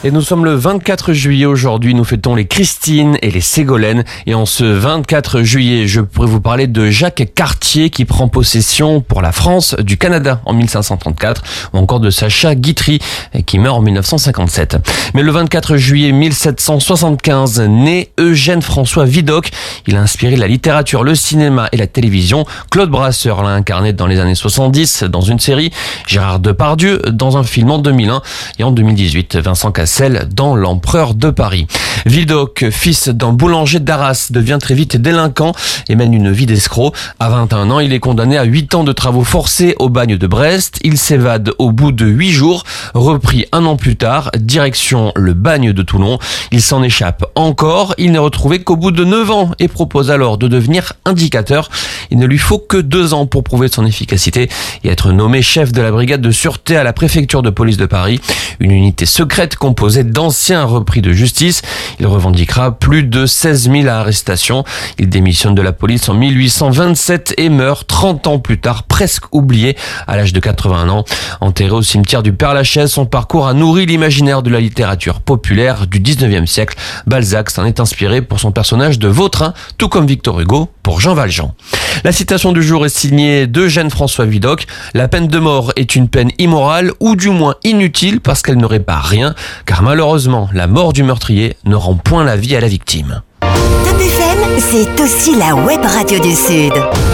Et nous sommes le 24 juillet aujourd'hui, nous fêtons les Christine et les Ségolène. Et en ce 24 juillet, je pourrais vous parler de Jacques Cartier qui prend possession pour la France du Canada en 1534, ou encore de Sacha Guitry qui meurt en 1957. Mais le 24 juillet 1775, naît Eugène François Vidocq. Il a inspiré la littérature, le cinéma et la télévision. Claude Brasseur l'a incarné dans les années 70 dans une série, Gérard Depardieu dans un film en 2001 et en 2018, Vincent Cassel dans L'Empereur de Paris. Vidocq, fils d'un boulanger d'Arras, devient très vite délinquant et mène une vie d'escroc. À 21 ans, il est condamné à 8 ans de travaux forcés au bagne de Brest. Il s'évade au bout de 8 jours, repris un an plus tard, direction le bagne de Toulon. Il s'en échappe encore, il n'est retrouvé qu'au bout de 9 ans et propose alors de devenir indicateur. Il ne lui faut que 2 ans pour prouver son efficacité et être nommé chef de la brigade de sûreté à la préfecture de police de Paris, une unité secrète composée d'anciens repris de justice. Il revendiquera plus de 16 000 arrestations. Il démissionne de la police en 1827 et meurt 30 ans plus tard, presque oublié, à l'âge de 81 ans. Enterré au cimetière du Père-Lachaise, son parcours a nourri l'imaginaire de la littérature populaire du 19e siècle. Balzac s'en est inspiré pour son personnage de Vautrin, tout comme Victor Hugo pour Jean Valjean. La citation du jour est signée d'Eugène François Vidocq. La peine de mort est une peine immorale ou du moins inutile parce qu'elle ne répare rien, car malheureusement, la mort du meurtrier ne rend point la vie à la victime. Top FM, c'est aussi la web radio du Sud.